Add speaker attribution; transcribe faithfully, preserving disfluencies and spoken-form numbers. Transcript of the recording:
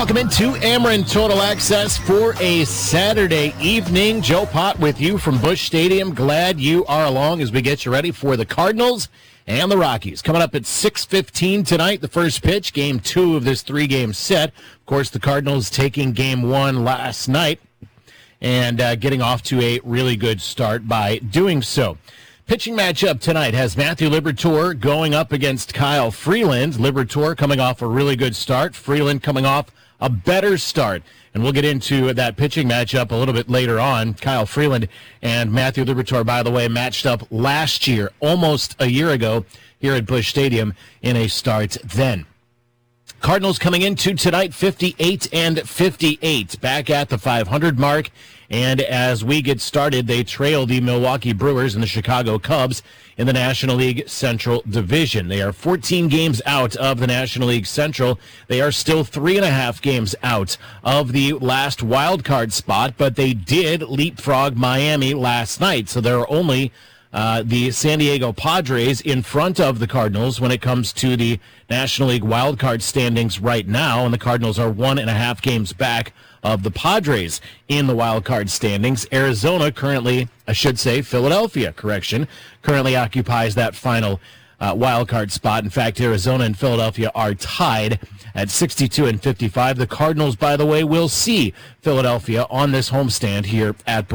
Speaker 1: Welcome into Ameren Total Access for a Saturday evening. Joe Pott with you from Busch Stadium. Glad you are along as we get you ready for the Cardinals and the Rockies. Coming up at six fifteen tonight, the first pitch, game two of this three-game set. Of course, the Cardinals taking game one last night and uh, getting off to a really good start by doing so. Pitching matchup tonight has Matthew Liberatore going up against Kyle Freeland. Liberatore coming off a really good start. Freeland coming off a better start. And we'll get into that pitching matchup a little bit later on. Kyle Freeland and Matthew Liberatore, by the way, matched up last year, almost a year ago, here at Busch Stadium in a start then. Cardinals coming into tonight fifty-eight and fifty-eight, back at the five hundred mark. And as we get started, they trail the Milwaukee Brewers and the Chicago Cubs in the National League Central Division. They are fourteen games out of the National League Central. They are still three and a half games out of the last wild card spot, but they did leapfrog Miami last night. So there are only uh, the San Diego Padres in front of the Cardinals when it comes to the National League wild card standings right now, and the Cardinals are one and a half games back of the Padres in the wild card standings. Arizona currently, I should say Philadelphia, correction, currently occupies that final uh, wild card spot. In fact, Arizona and Philadelphia are tied at sixty-two and fifty-five. The Cardinals, by the way, will see Philadelphia on this homestand here at